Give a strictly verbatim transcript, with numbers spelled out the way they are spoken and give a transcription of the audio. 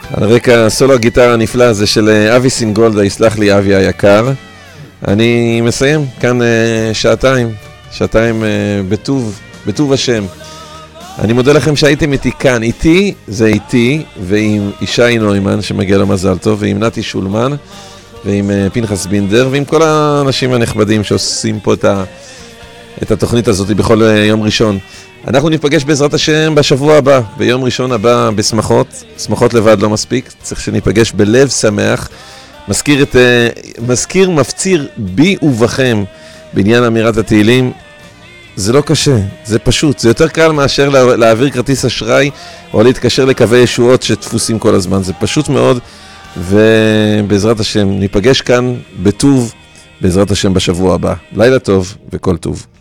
על רקע סולו הגיטרה הנפלא הזה של אבי סינגולדה, יסלח לי אבי היקר. אני מסיים כאן שעתיים, שעתיים בטוב, בטוב השם. אני מודה לכם שהייתם איתי כאן. איתי זה איתי, ועם ישי נוימן שמגיע לו מזל טוב, ועם נתי שולמן, ועם פנחס בינדר, ועם כל האנשים הנכבדים שעושים פה את, ה... את התוכנית הזאת בכל יום ראשון. אנחנו ניפגש בעזרת השם בשבוע הבא, ביום ראשון הבא בשמחות, שמחות לבד לא מספיק, צריך שניפגש בלב שמח. מזכיר, את, מזכיר מפציר בי ובכם בעניין אמירת התהילים. זה לא קשה, זה פשוט, זה יותר קל מאשר לה, להעביר כרטיס אשראי או להתקשר לקווי ישועות שתפוסים כל הזמן, זה פשוט מאוד. ובעזרת השם ניפגש כאן בטוב, בעזרת השם בשבוע הבא. לילה טוב וכל טוב.